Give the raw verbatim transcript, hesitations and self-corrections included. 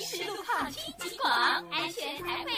实路况听极广，安全才会